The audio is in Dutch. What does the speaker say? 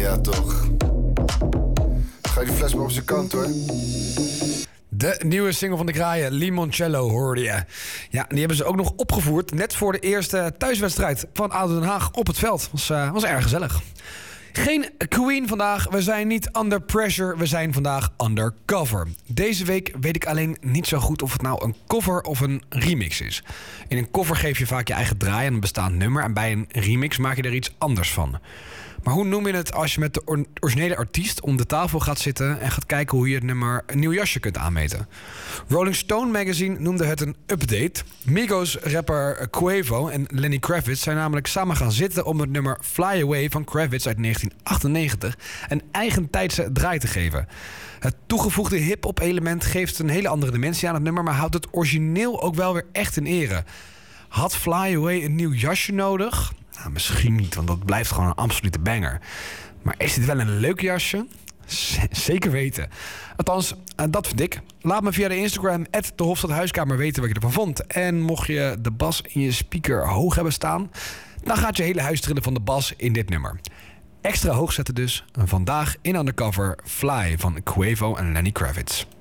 Ja, toch. Ga je die fles maar op zijn kant, hoor. De nieuwe single van de Kraaien, Limoncello, hoorde je. Ja, die hebben ze ook nog opgevoerd net voor de eerste thuiswedstrijd van ADO Den Haag op het veld. Was erg gezellig. Geen Queen vandaag. We zijn niet under pressure. We zijn vandaag undercover. Deze week weet ik alleen niet zo goed of het nou een cover of een remix is. In een cover geef je vaak je eigen draai aan een bestaand nummer. En bij een remix maak je er iets anders van. Maar hoe noem je het als je met de originele artiest om de tafel gaat zitten en gaat kijken hoe je het nummer een nieuw jasje kunt aanmeten? Rolling Stone magazine noemde het een update. Migos rapper Quavo en Lenny Kravitz zijn namelijk samen gaan zitten om het nummer Fly Away van Kravitz uit 1998 een eigentijdse draai te geven. Het toegevoegde hip-hop element geeft een hele andere dimensie aan het nummer, maar houdt het origineel ook wel weer echt in ere. Had Fly Away een nieuw jasje nodig? Nou, misschien niet, want dat blijft gewoon een absolute banger. Maar is dit wel een leuk jasje? Zeker weten. Althans, dat vind ik. Laat me via de Instagram @dehofstadhuiskamer weten wat je ervan vond. En mocht je de bas in je speaker hoog hebben staan, dan gaat je hele huis trillen van de bas in dit nummer. Extra hoog zetten dus. Vandaag in Undercover Fly van Quavo en Lenny Kravitz.